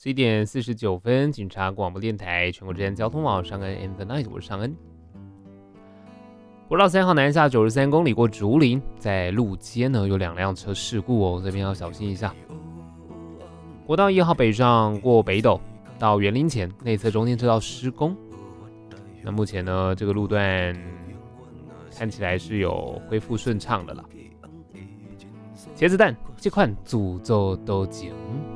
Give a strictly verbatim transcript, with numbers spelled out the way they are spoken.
十一点四十九分，警察广播电台全国之间交通网上恩 and the night， 我是尚恩。国道三号南下九十三公里过竹林，在路肩呢有两辆车事故哦，这边要小心一下。国道一号北上过北斗到园林前，内侧中间车道施工。那目前呢，这个路段看起来是有恢复顺畅的啦。茄子蛋，这款诅咒都行。